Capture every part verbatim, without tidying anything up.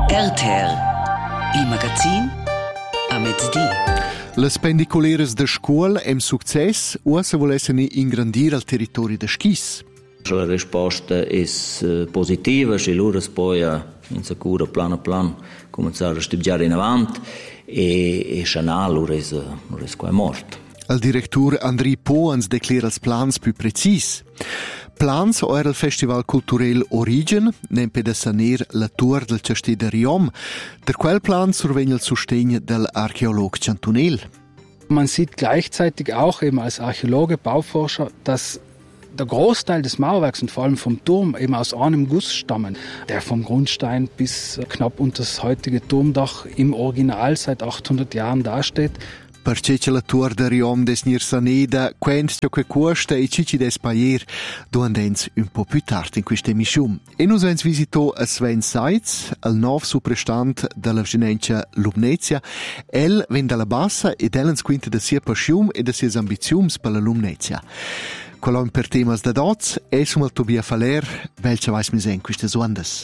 R T R, il magazin a mezzodì. Le spendicoleres de scuola em success o se volessero ingrandir al territorio de Schis? La risposta è positiva, se loro poi in sicuro piano piano cominciare a studiare in avanti e, e Chanel loro è, loro è qua morto. Il direttore Andrei Po ens declara els plans più precis. Plans o era il Festival Culturel Origin, nempe de saner la tour del Cestè de Riom. Der quel plan survegna il sostegno dell'archäolog Cantunel. Man sieht gleichzeitig auch eben als Archäologe, Bauforscher, dass der Großteil des Mauerwerks und vor allem vom Turm eben aus einem Guss stammen, der vom Grundstein bis knapp unter das heutige Turmdach im Original seit achthundert Jahren dasteht. Perché c'è la tour de Riom des Nirsaneda, quanto che costa e cici des paier, duandens un po' più tardi in questa emissione. E nos ens visitò a Sven Seitz, il nuovo superstant della Genencia Lumnezia. El ven dalla bassa ed ellens quinta de sia passium e de sias ambiziums per la Lumnezia. Colom per temas da dots, e sum al Tobia Faler, belcia vais misen queste ondas.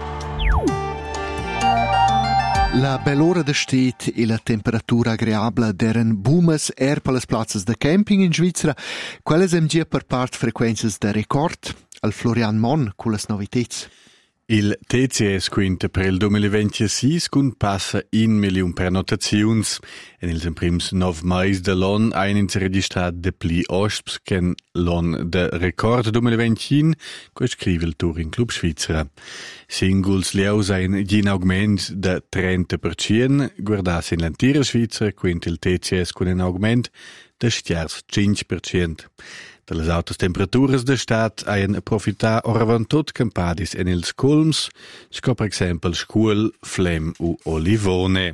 La bell'ora de stet e la temperatura agreabla deren boomes er per las plazzas de camping in Svizzera, quelles em gia per part frequences de record, al Florian Mon con las novitets. Il T C S quinta per il duemilaventisei cun passa in miliun prenotaziuns en ils prims nov mais de l'on ein ins registrat de pli osps ken l'on de record duemilaventin co scrive il Touring Club Svizzera. Singuls leus ein gin augment de trenta per cent, guardas in l'antira Svizzera quint il T C S con un augment de stiars cinque per cent. De las altas temperaturas de stat haien profitar oravan tot campadis en ils culms, sco per exempel Scuol, Flem u Olivone.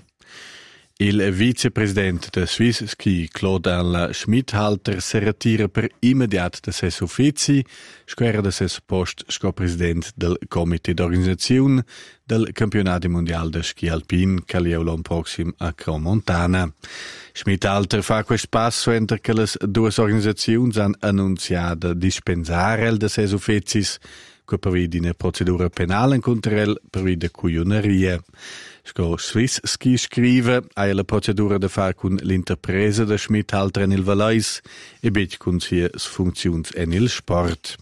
Il vicepresident de Swiss Ski, Claude Alain Schmidhalter, se retira per immediat de ses uffici, sco era de ses post sco president del comité d'organisazione del campionati mondial de ski alpin che lieu l'an proxim a Crans-Montana. Schmidhalter fa quest passo enter che les duas organisaziuns han annunziada dispensare el de ses ufficis, co prevede una procedura penale contra el prevede cuioneria. Sco Swiss Ski scrive, ha la procedura da far con l'interpresa de Schmidhalter en il Valais e bec con sias funziuns en il sport.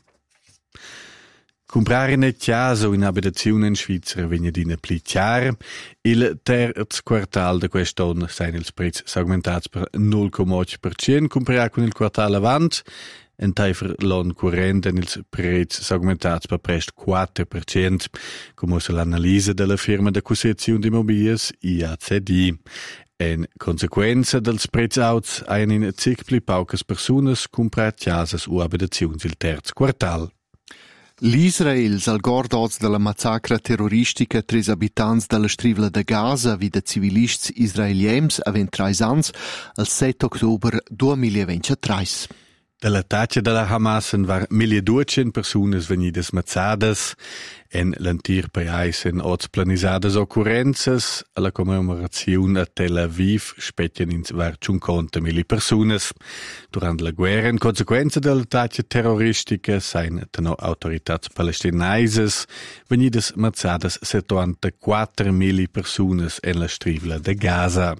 Comprare in casa o in abitazione in Svizzera viene dina pli chiar. Il terzo quartal de quest'anno sain ils prezzi augmentats per null komma otto per cent comparare con il quartal avant. En taifer l'an current en ils prezzi augmentats per prest quattro per cent, come l'analisi della firma de concessione di immobilies I A C D. En consequenza dels prezzi auts hain in zic pli paucas personas comprat casas o abitaziuns il terzo quartal. L'Israel, al gordoz della massacra terroristica tres abitants della strivla de Gaza vida civilists israeliems avent trais ans, il sette ottobre duemilaventitré. Dall'attacco della Hamas var milleduecent personas venidas mazzadas en l'antir paese en oz planisadas occurrenzas alla commemorazione a Tel Aviv spetien ins var cinquanta mille personas. Durant la guerra, in conseguenza dell'attacco terroristica, sain tano autoritats palestinaises venidas mazzadas settantaquattro mille personas en la strivla de Gaza.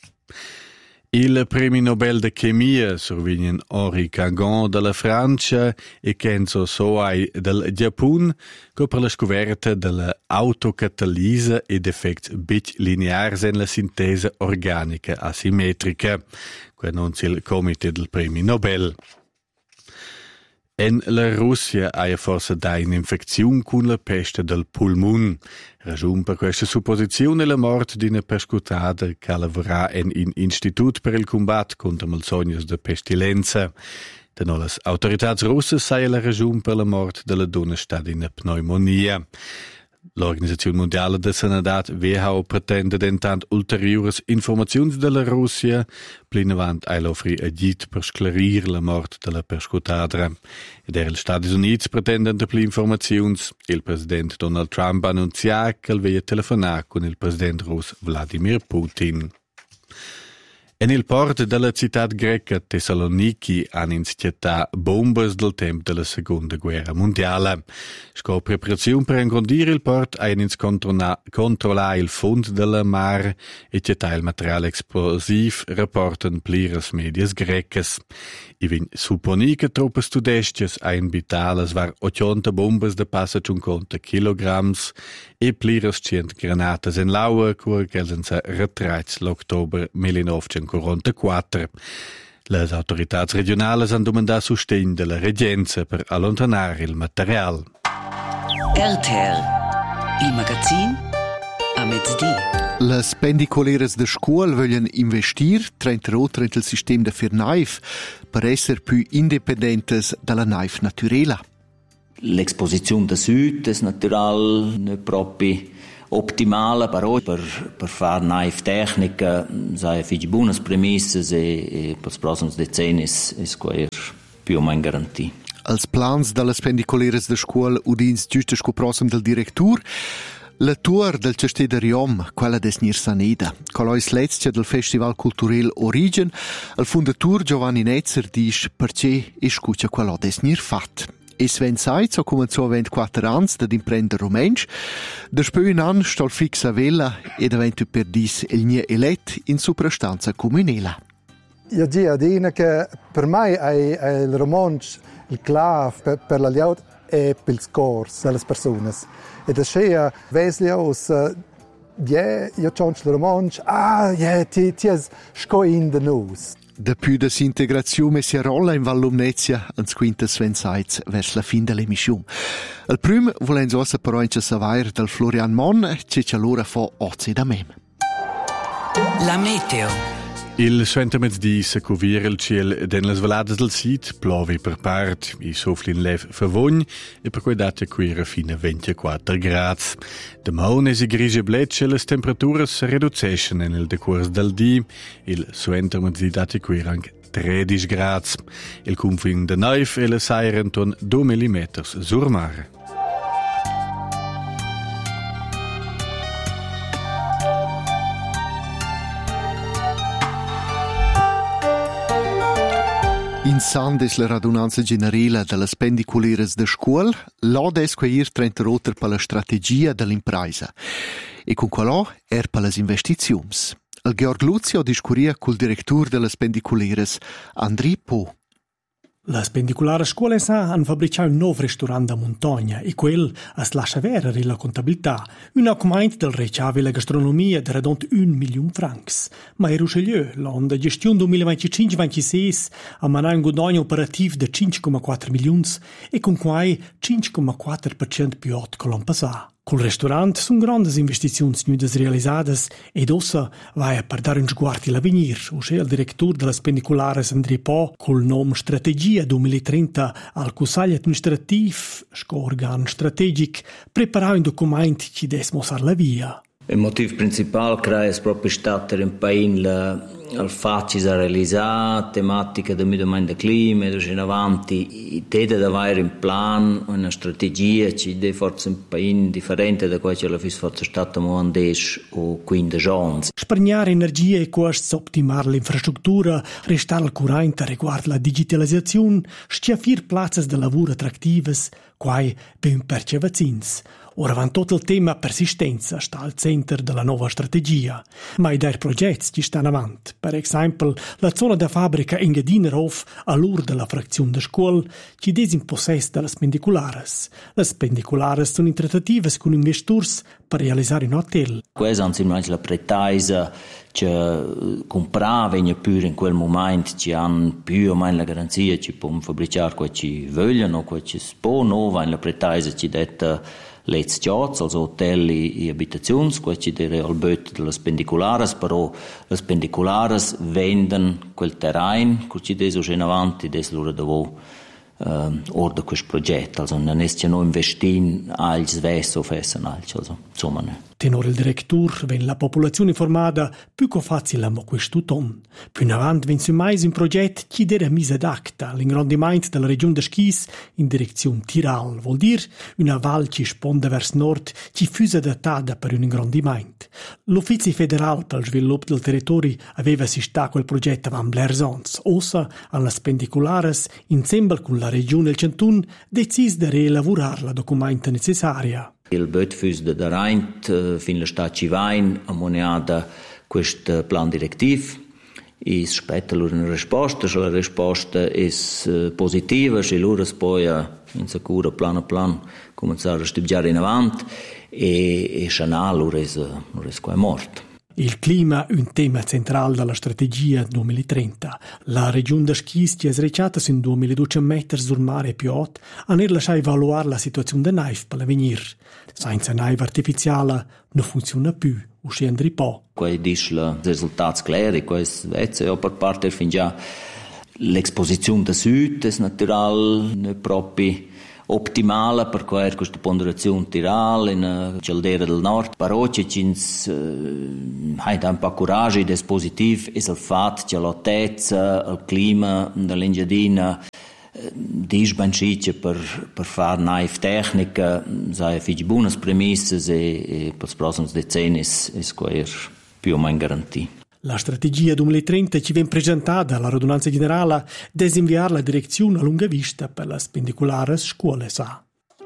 Il premio Nobel de Chemia survegnan Henri Cagan della Francia e Kenzo Soai del Giappun co per la scoperta della autocatalisa ed effects bit linears en la sintesa organica asimmetrica, che annuncia il comité del premio Nobel. En la Russia ha forse da un'infezione con la peste del pulmon. Ragione per questa supposizione la morte di una persecutata che lavora in un istituto per il combatto contro malsognos de pestilenza. Da no las autorità russe sai la ragione per la morte della donna sta in pneumonia. L'Organizzazione Mondiale de Sanadat W H O pretende dentant ulteriores informazioni della Russia, plinavant ai offri agit per sclarir la morte della persecutadra. Ed er il Stati Uniti pretenden de pli informazioni. Il presidente Donald Trump annunzia che il via telefonar con il presidente russo Vladimir Putin. En il port della città greca Thessaloniki han inschietà bombes del tempo della seconda guerra mondiale. Sco preparazione per ingrandire il port han ins controllare il fond della mar e chietà il materiale esplosiv rapportan pliras medias grecas. I vin supponi che troppe studesties ein bitalas var ottanta bombes de passa cinquanta kilograms e pliras cent granatas en laua cur gelsenza retrats l'october millenovecentoquarantaquattro. Le autorità regionali hanno domandato sostegno della reggenza per allontanare il materiale. R T R, il magazin a mezzodì. Le spendicoleres de scuol vogliono investire trenta oltre il sistema de fir naif per essere più indipendentes dalla naif naturela. L'esposizione da sud è naturale, non proprio ottimale, però per, per fare naif tecnica sei figi buone premesse e, e per i prossimi decenni è più o meno garantito. Als plans delle spendicoleres de scuol udins giusto sco prossimo del direttur, la tour del Cestè de Riom, quella des Nirsaneda, colois letzia del Festival Culturel Origin, il fondatur Giovanni Netzer dice perché e scuccia quello des Nirfat. E Sven Seitz ha cominciato a ventiquattro anni ad imprendere romensch, dopo un anno sta il fix a vela e diventa per dis il nia eletto in soprastanza comunela. Io dico a dire che per me è, è il romansch il clave per, per la liaut e per il scors delle persone. E da scea veslios, yeah, io change il romansch, ah, yeah, ti, ti es sco in de nus. Da più da integrazione si rolla in Vallumnezia, ans quinta Sven Seitz vers la fin dell'emissione. Al primo volen ossa però in savoir del Florian Mon, che ci allora fa ozzi da mem. La meteo. Il suenta mezzdi se covira il ciel den las valadas del sit, plovi per part, i soflin lev favogn e per quei dati quira fino a ventiquattro gradi. Domani si grigie blecce le temperature si riducescono nel decurs del dì, il suenta mezzdi dati quira anche tredici gradi. Il confine de neuf e le sairen ton due millimetri sur mare. In Sandes la radunanza generale delle spendicoleres de scuol, l'odes queir trenta roter per la strategia dell'impresa e con quello er per le investizioni. Il Georg Luzio discuria col direttore delle spendicoleres, Andrì Po. La spendicolare scuola sa han fabbricato un nuovo ristorante a montagna e quel es lascia vera la contabilità. Un aumento del reciave la gastronomia di redont un milione francs. Ma a Rousselieu, l'anno di gestione duemilaventicinque ventisei, ha mandato un guadagno operativo di cinque virgola quattro milioni e con quai cinque virgola quattro per cento più alto che l'anno passato. Col ristorante sono grandi investizioni nudas realizadas ed ossa vai a per dare un sguardo all'avvenir. Usce il direttore della spendicolare André Po col nome Strategia duemilatrenta al Consiglio amministrativo, sco organo strategico, preparare un documento che deve mostrare la via. Il motivo principale è proprio stato un po' il facile da realizzare, tematica del cambiamento del clima, e in avanti, l'idea di avere un plan, una strategia che è forse un po' differente da quello che la fosse stata a dieci o quindici anni. Spargnare energia e costi, ottimare l'infrastruttura, restare al corrente riguardo la digitalizzazione, schiaffire piazze di lavoro attrattive, quai per un percevazins. Ora van tutto il tema persistenza sta al centro della nuova strategia, ma i dei progetti ci stanno avanti. Per esempio, la zona da fabbrica in Gedinerhof all'ur della frazione da scuola ci è in possesso delle spendicolares. Le spendicolares sono in trattative con investitori per realizzare un hotel. Questa è la pretesa che compravano pure in quel momento, ci hanno più o meno la garanzia che possono fabbricare quello che vogliono, quello che si può, no, la pretesa che detta Let's Jobs, also hotel e abitazioni, questo è il bot delle spendicolares, però le spendicolares vendono quel terreno, che adesso in avanti, adesso loro devono uh, ordine questo progetto, also non è che noi investiamo als West o fessen als, also insomma ne. Tenor il direttur, ven la popolazione informada più che facile a questo ton. Più in avanti ven su mais un progetto che dera mise ad acta l'ingrandimento della regione de Schis in direzione Tiral, vuol dire una val che sponda verso nord che fusa adattata per un ingrandimento. L'Uffizio federale per il sviluppo del territorio aveva assistito a quel progetto van Blersons, ossa alle spendiculares, insieme con la regione del Cantun, decis di rielavorare la documenta necessaria. Il Bötfus de Reint uh, fin la Stadt Civain ha moneta questo plan direttivo. E aspetta loro una risposta, se la risposta è uh, positiva, se loro poi uh, in sicuro plan a plan cominciare a studiare in avanti e, e se no loro è, loro è qua morto. Il clima è un tema centrale della strategia duemilatrenta. La regione de Schis che è srecciata in duemiladuecento metri sul mare più alto a ne lasciare evaluare la situazione del naive per l'avvenire. Senza naive artificiale non funziona più, o scendere po'. Qua dice i risultati chiari, qua è per parte fin già l'esposizione da sud è naturale, non è proprio optimale per questa ponderazione tirale in Caldera del Nord. Però c'è un po' coraggio ed espositivo è il fatto che l'altezza, il clima dell'Engiadina dice ben sciccia per, per fare nuove tecniche, sai, figli buone premesse e, e per i prossimi decenni è più o meno garantito. La strategia duemilatrenta ci viene presentata alla radunanza generale desinviare la direzione a lunga vista per le spendicolari scuole sa.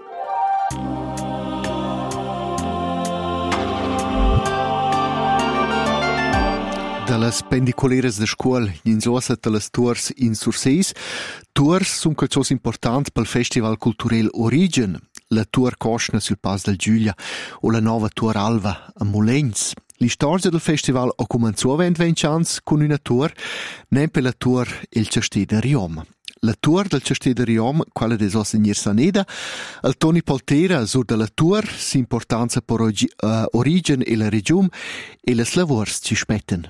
Dalle pendicoleres de scuol in sosa de las tours in Surseis. Tours sun calcios important pel Festival Culturel Origin, la tour Cosna sul Pas del Giulia o la nova tour Alva a Molegns. L'istoria del festival ha cominciato a venti con una tour, nem per la tour Il Cestè de Riom. La tour del Cestè de Riom, quella des Ossegnir Saneda, al Toni Poltera sur de la tour, s'importanza per uh, Origin e la regione e les lavors ci spetten.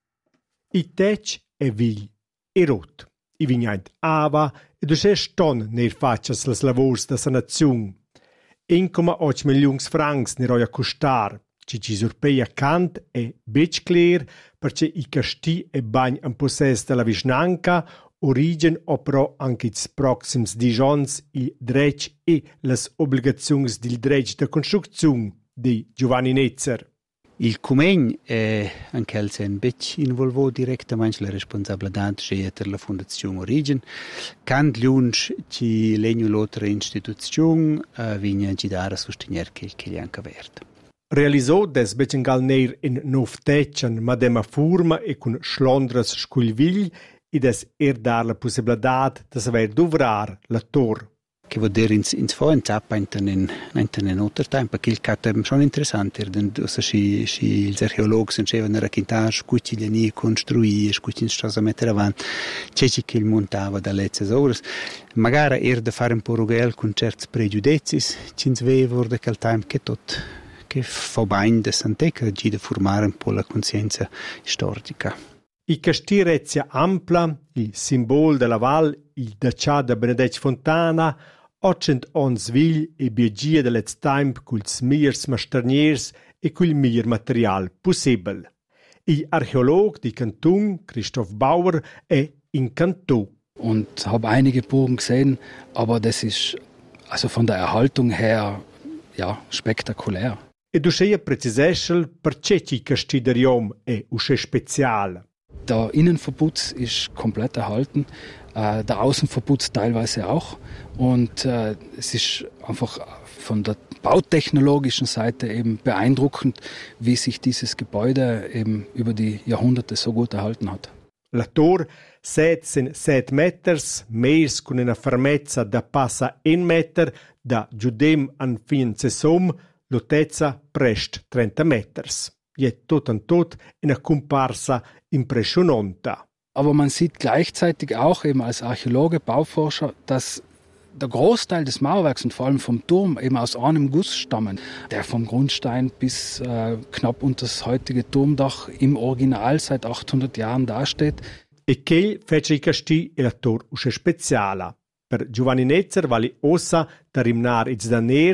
I tec e vigl e rot. I vignait ava e du se ston ner faccias les lavors da sanaziun. un komma otto milions francs ne roia costar. Ci ci surpeia cant e bec clear perché i casti e bagn en possess della Visnanca Origin o pro anche ils proxims dijons il drech e les obligazions dil drech de construcziun di Giovanni Netzer. Il Cumegn è anche al sen bec involvo direttamente la responsabilità per la Fondazione Origin. Cant lunch ci legno l'altra istituzione uh, vigna ci dare a sostenere che che gli anche verde. Realizò des becengal neir in novtecen ma dema forma e con schlondras sculvigl e des er dar la possibilità de saver dovrar la tor. Che vuol dire ins ins fa in zappa in in in other time perché il cat è schon interessante denn so si si els archeologi sen chevano raccontare scucci le nie costruire scucci in strada mettere avanti c'è chi che il montava da letzes ores magari er da fare un po' rugel con certi pregiudizi cins vevor de quel time che tot che fa bain de santeca di da formare un po' la coscienza storica. I castirezia ampla, il simbolo della val, il dacia da Benedetto Fontana, ottocento ons vigl e biegia dell'etz time culs migliors masterniers e cul miglior material possibile. Il archeolog di Cantun, Christoph Bauer, è in Cantù. Und habe einige Burgen gesehen, aber das ist also von der Erhaltung her ja spektakulär. E du sei precisesel perché ci casti de Riom è usce special. Der Innenverputz ist komplett erhalten, äh, der Außenverputz teilweise auch. Und äh, es ist einfach von der bautechnologischen Seite eben beeindruckend, wie sich dieses Gebäude eben über die Jahrhunderte so gut erhalten hat. La tor set sin set meters, meis con una fermezza da passa un meter, da giudem an fin sesom, l'otezza prest trenta meters. Je tot an tot in einer comparsa impressionante. Aber man sieht gleichzeitig auch eben als Archäologe, Bauforscher, dass der Großteil des Mauerwerks und vor allem vom Turm eben aus einem Guss stammen, der vom Grundstein bis äh, knapp unter das heutige Turmdach im Original seit achthundert Jahren dasteht. E che fece i casti e la tor usce speciala. Per Giovanni Netzer vale ossa da rimnar iz daners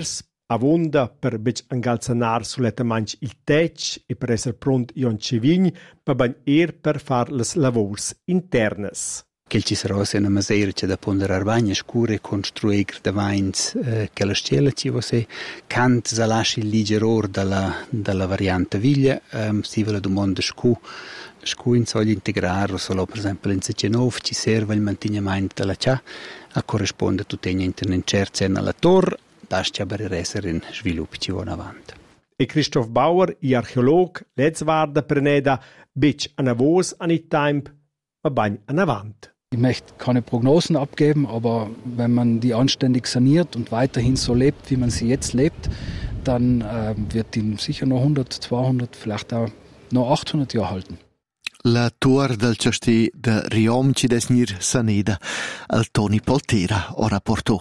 Avonda per bec angalzanar sull'etamanch il tec e per essere pront ion cevign, ma ban er per far les lavors internes. Che ci sarà una misera che da ponderar bagna scure construir davanti eh, che la stella ci va se cant za lasci il ligeror dalla dalla variante viglia um, si vuole domanda scu scu in soglia integrare solo per esempio in Cecenov ci serve il mantenimento della cia a corrisponde tutte in cerce nella tor da sta per essere in sviluppo ci va avanti. E Christoph Bauer, i archeolog, letzvarda preneda bec anavos an it temp, ma bagn an avant. Ich möchte keine Prognosen abgeben, aber wenn man die anständig saniert und weiterhin so lebt, wie man sie jetzt lebt, dann äh, wird die sicher noch hundert, zweihundert, vielleicht auch noch achthundert Jahre halten. La Tor del Castell de Riom ci desnir Saneda, al Toni Poltera, o rapportò.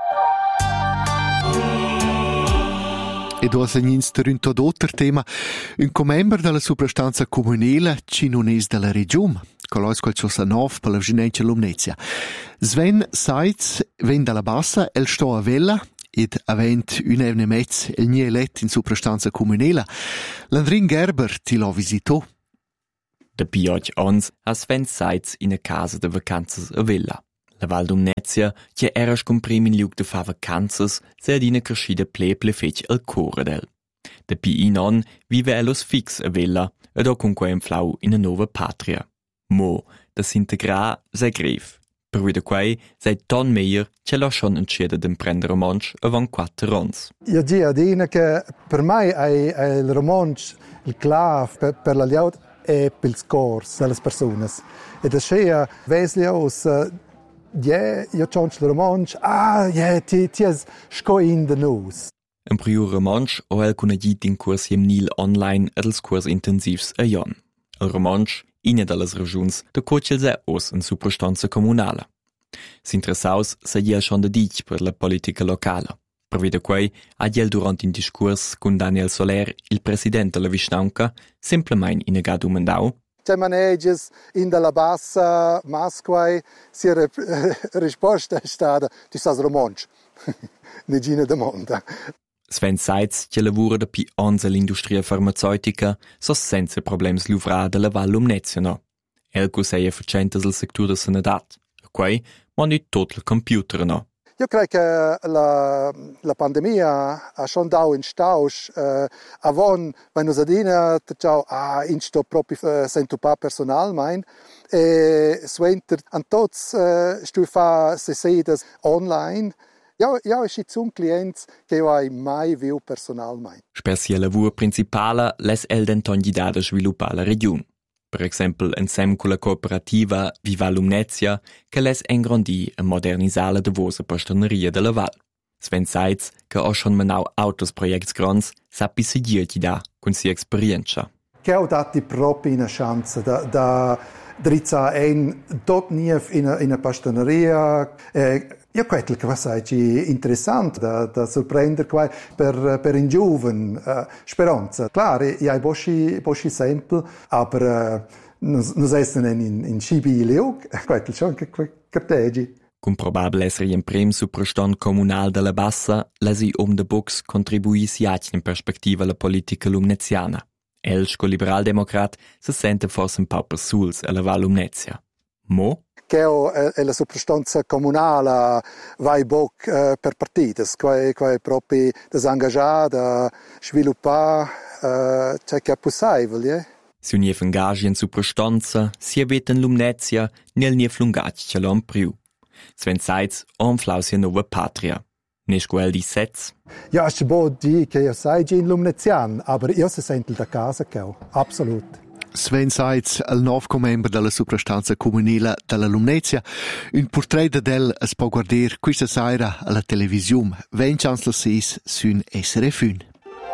E do segnins ter un tot other tema, un comember della suprastanza comunale ci non es della regione. Colois quel cosa nov per la ginencia Lumnezia. Sven Seitz ven dalla bassa, el sto a Vella, ed avent un evne mezz el nie elett in suprastanza comunela. Landrin Gerber ti lo visitò. Da pioggia ons a Sven Seitz in a casa de vacanzas a Vella. La Val Lumnezia, che era scomprim in liug de fa vacanzas, se ad ina crescida pleble fec al Coredel. Da pi in on vive elos fix a Vella, ed ho conque in flau in a nova patria. Mo, da s'integrar sei grev. Per cui da quai sei ton meier ce l'ho schon entschieden di prendere romansch avant quattro rons. Io dico dire che per me è, è il romansch il clav per, per la liaut e per il scors delle persone. E da scea vesli aus ja, io change il romansch, ah, ja, ti ti es sco in de nus. Un prior romansch o el cunagit in curs jem nil online ed els curs intensivs a jon. El romansch ina dallas regions da cocelse os in suprastanza comunala. S'interessaus sa jel schon da dic per la politica locala. Per via quei ha jel durant in discurs con Daniel Soler, il presidente della Visnaunca, semplicein inaga domandau C'è maneges in dalla bassa masquai si re, risposta è stata tu sas romansch. Negina domanda. Sven Seitz, che lavora da pi onze l'industria farmaceutica, so senza problems luvrar della Val Lumnezia no. El cuseia facentas al sector da sanadat, a quei moni tot il computer no. Io credo che la, la pandemia ha schon dato in staus eh, avon wenn us adina ciao ah in sto proprio eh, sento pa personal mein e swenter an tots eh, stu fa se sedas online. Ja, ja, è un cliente che io hai mai visto personal mai. Specia lavur principala les el denton da sviluppare la regione. Per esempio, insieme con la cooperativa Viva Lumnezia, che les engrandi e modernisare de vosa postoneria della Val. Sven Seitz, che ha schon menau autos projects grans, sappi seguirti da con sia esperienza. Che ho dati proprio una chance da, da drizza ein dot nief in a, in a postoneria. Eh, Io credo che va interessante da, da sorprendere qua per, per un giovane uh, speranza. Claro, io ho bosci, bosci esempio, ma non uh, sono in, in cibi liug, credo schon che cartegi. Con probabile essere in prem suprastand comunal della Bassa, lesi om de box contribuissi in perspectiva alla politica lumneziana. El, sco liberal-democrat, se sente forse un po' per suls alla Val Lumnezia. Mo? Che è la soprastanza comunale vai boc uh, per partite, che è proprio disengagata, sviluppare, uh, c'è che è possibile. Eh? Si uniev engagi in soprastanza, si avete in Lumnezia, nel nief lungac ce l'on priu. Sven Seitz onflau sia nova patria. Nes quel di sez? Ja, è bo di che io sai in Lumnezian, aber io se sento da casa che absolut. Sven Seitz, il nuovo membro della suprastanza comunale della Lumnezia. Un portrait del es può guardare questa sera alla televisione. Ventians la ses su S R F uno.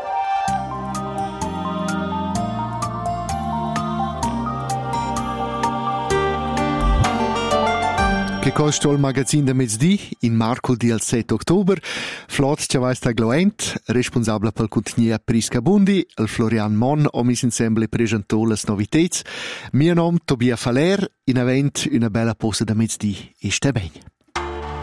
Che costa il magazzino da mezzodì in mercoledì al sette ottobre. Flot Ciavaista Gloent, responsabile per il contenuto Prisca Bundi, il Florian Mon, o mis insieme presentò le novità. Mio nome Tobia Faler, in avent una bella posa da mezzodì. E sta bene.